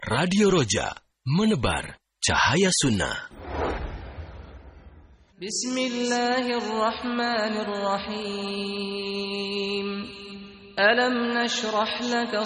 Radio Roja, menebar cahaya sunnah. Bismillahirrahmanirrahim. Alam nashrah laka